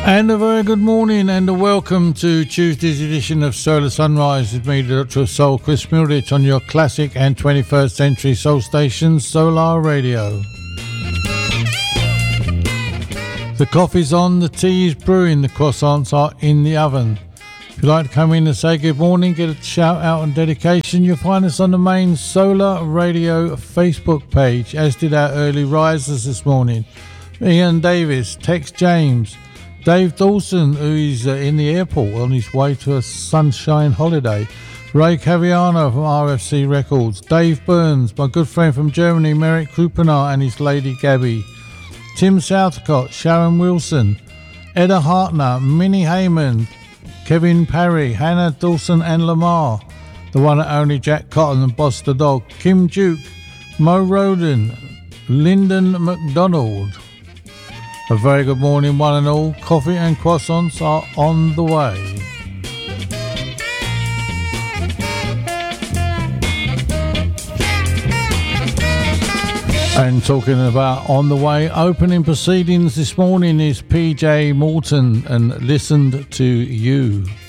And a very good morning and a welcome to Tuesday's edition of Solar Sunrise with me, the Doctor of Soul, Chris Milditch, on your classic and 21st century soul station, Solar Radio. The coffee's on, the tea is brewing, the croissants are in the oven. If you'd like to come in and say good morning, get a shout out and dedication, you'll find us on the main Solar Radio Facebook page, as did our early risers this morning. Ian Davis, Tex James, Dave Dawson, who is in the airport on his way to a sunshine holiday. Ray Caviano from RFC Records. Dave Burns, my good friend from Germany, Merrick Krupenar and his lady Gabby. Tim Southcott, Sharon Wilson, Edda Hartner, Minnie Heyman, Kevin Parry, Hannah Dawson and Lamar, the one and only Jack Cotton and Boss the Dog, Kim Duke, Mo Roden, Lyndon McDonald. A very good morning, one and all. Coffee and croissants are on the way. And talking about on the way, opening proceedings this morning is PJ Morton and Listened to You.